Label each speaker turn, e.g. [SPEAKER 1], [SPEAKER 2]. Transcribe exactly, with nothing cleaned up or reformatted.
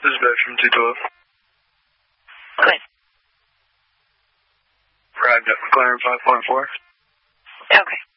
[SPEAKER 1] This is Bev from two twelve.
[SPEAKER 2] Go ahead.
[SPEAKER 1] Arrived at McLaren five point four.
[SPEAKER 2] Okay.